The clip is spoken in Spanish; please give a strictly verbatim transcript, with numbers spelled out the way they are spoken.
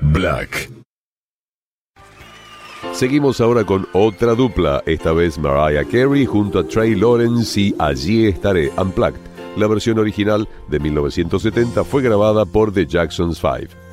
Black. Seguimos ahora con otra dupla, esta vez Mariah Carey junto a Trey Lawrence y Allí Estaré, Unplugged. La versión original de mil novecientos setenta fue grabada por The Jackson Five.